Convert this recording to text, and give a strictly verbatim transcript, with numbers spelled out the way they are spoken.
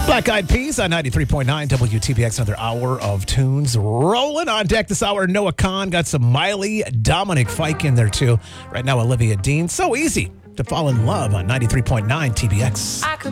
Black Eyed Peas on ninety-three point nine W T B X. Another hour of tunes rolling on deck this hour. Noah Kahn got some Miley, Dominic Fike in there too. Right now, Olivia Dean. So easy to fall in love on ninety-three point nine T B X.